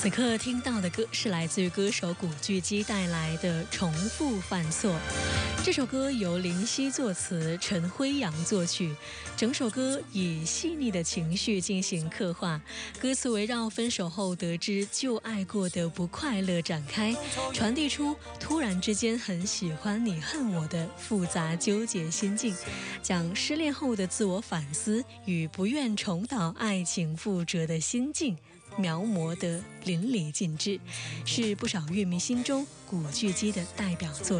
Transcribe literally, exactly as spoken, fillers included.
此刻听到的歌是来自于歌手古巨基带来的《重复犯错》。这首歌由林夕作词，陈辉阳作曲，整首歌以细腻的情绪进行刻画，歌词围绕分手后得知旧爱过的不快乐展开，传递出突然之间很喜欢你恨我的复杂纠结心境，将失恋后的自我反思与不愿重蹈爱情覆辙的心境描摹得淋漓尽致，是不少乐迷心中古巨基的代表作